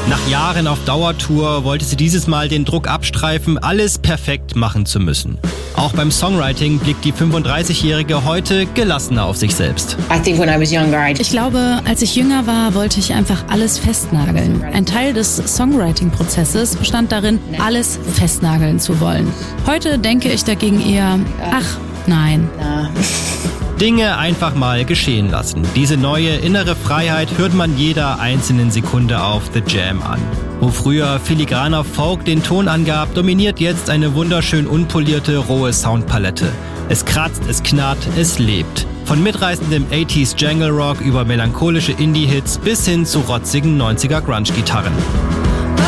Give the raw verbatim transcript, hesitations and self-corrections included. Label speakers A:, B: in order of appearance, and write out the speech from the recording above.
A: Nach Jahren auf Dauertour wollte sie dieses Mal den Druck abstreifen, alles perfekt machen zu müssen. Auch beim Songwriting blickt die fünfunddreißigjährige heute gelassener auf sich selbst.
B: Ich glaube, als ich jünger war, wollte ich einfach alles festnageln. Ein Teil des Songwriting-Prozesses bestand darin, alles festnageln zu wollen. Heute denke ich dagegen eher, ach, nein.
A: Dinge einfach mal geschehen lassen. Diese neue innere Freiheit hört man jeder einzelnen Sekunde auf The Jam an. Wo früher filigraner Folk den Ton angab, dominiert jetzt eine wunderschön unpolierte, rohe Soundpalette. Es kratzt, es knarrt, es lebt. Von mitreißendem achtziger Jangle Rock über melancholische Indie-Hits bis hin zu rotzigen neunziger Grunge-Gitarren.